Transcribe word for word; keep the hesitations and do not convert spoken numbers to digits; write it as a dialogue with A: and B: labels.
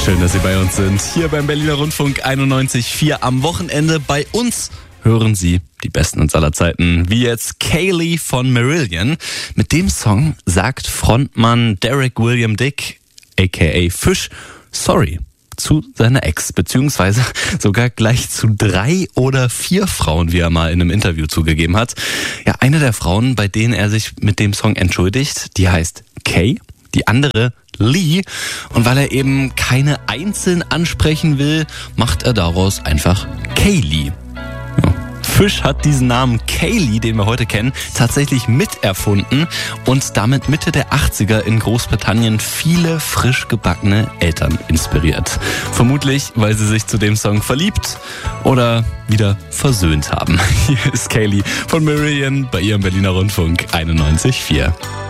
A: Schön, dass Sie bei uns sind. Hier beim Berliner Rundfunk einundneunzig Komma vier am Wochenende. Bei uns hören Sie die Besten uns aller Zeiten, wie jetzt Kaylee von Marillion. Mit dem Song sagt Frontmann Derek William Dick, aka Fish, sorry zu seiner Ex, beziehungsweise sogar gleich zu drei oder vier Frauen, wie er mal in einem Interview zugegeben hat. Ja, eine der Frauen, bei denen er sich mit dem Song entschuldigt, die heißt Kay, die andere Lee. Und weil er eben keine einzeln ansprechen will, macht er daraus einfach Kaylee. Ja. Fish hat diesen Namen Kaylee, den wir heute kennen, tatsächlich miterfunden und damit Mitte der achtziger in Großbritannien viele frisch gebackene Eltern inspiriert. Vermutlich, weil sie sich zu dem Song verliebt oder wieder versöhnt haben. Hier ist Kaylee von Marillion bei ihrem Berliner Rundfunk einundneunzig Komma vier.